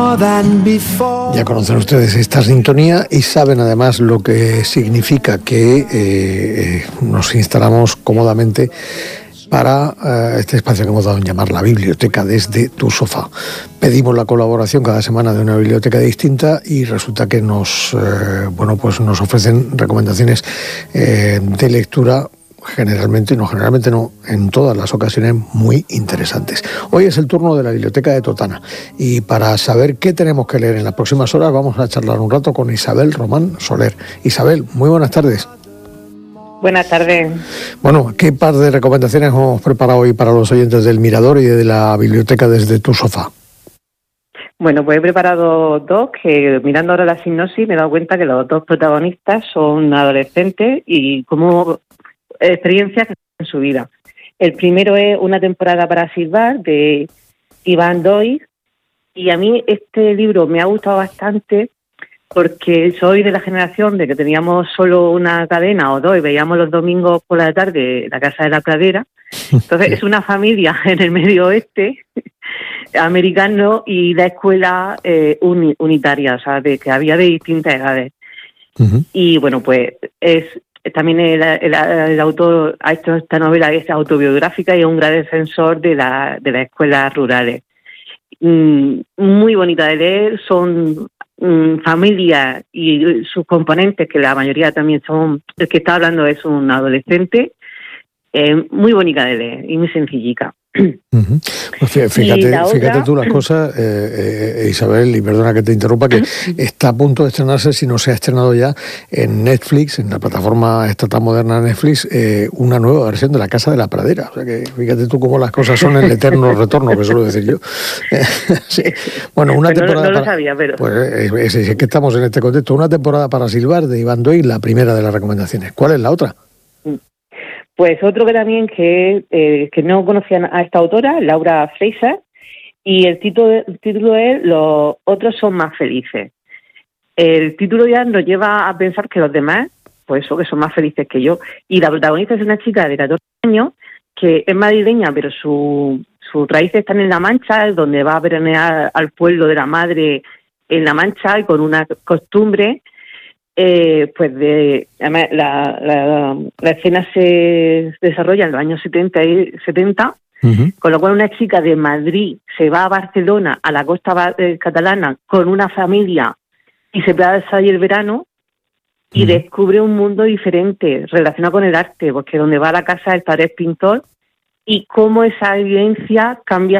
Ya conocen ustedes esta sintonía y saben además lo que significa que nos instalamos cómodamente para este espacio que hemos dado en llamar la biblioteca desde tu sofá. Pedimos la colaboración cada semana de una biblioteca distinta y resulta que nos ofrecen recomendaciones de lectura generalmente no, en todas las ocasiones muy interesantes. Hoy es el turno de la Biblioteca de Totana y para saber qué tenemos que leer en las próximas horas vamos a charlar un rato con Isabel Román Soler. Isabel, muy buenas tardes. Buenas tardes. Bueno, ¿qué par de recomendaciones hemos preparado hoy para los oyentes del Mirador y de la Biblioteca desde tu sofá? Bueno, pues he preparado dos que, mirando ahora la sinopsis, me he dado cuenta que los dos protagonistas son adolescentes y como experiencias en su vida. El primero es Una temporada para silbar, de Iván Doig, y a mí este libro me ha gustado bastante porque soy de la generación de que teníamos solo una cadena o dos y veíamos los domingos por la tarde La Casa de la Pradera. Entonces es una familia en el medio oeste americano y la escuela unitaria, o sea, que había de distintas edades. Uh-huh. Y bueno, pues también el autor ha hecho esta novela, es autobiográfica y es un gran defensor de las escuelas rurales. Muy bonita de leer, son familias y sus componentes, que la mayoría también son, el que está hablando es un adolescente, muy bonita de leer y muy sencillica. Uh-huh. Pues fíjate tú las cosas, Isabel, y perdona que te interrumpa, que está a punto de estrenarse, si no se ha estrenado ya, en Netflix, en la plataforma esta tan moderna de Netflix, una nueva versión de La Casa de la Pradera. O sea que fíjate tú cómo las cosas son, el eterno retorno, que suelo decir yo. Sí. Bueno, una temporada no lo sabía, pero... Pues es que estamos en este contexto. Una temporada para silbar, de Iván Doig, la primera de las recomendaciones. ¿Cuál es la otra? Pues otro que también que no conocían a esta autora, Laura Fraser, y el título es Los otros son más felices. El título ya nos lleva a pensar que los demás, pues eso, que son más felices que yo. Y la protagonista es una chica de 14 años que es madrileña, pero sus raíces están en La Mancha, donde va a veranear al pueblo de la madre en La Mancha y con una costumbre. Además, la escena se desarrolla en los años 70, uh-huh. Con lo cual una chica de Madrid se va a Barcelona, a la costa catalana, con una familia y se pasa ahí el verano y uh-huh. descubre un mundo diferente relacionado con el arte, porque donde va a la casa el padre es pintor y cómo esa vivencia cambia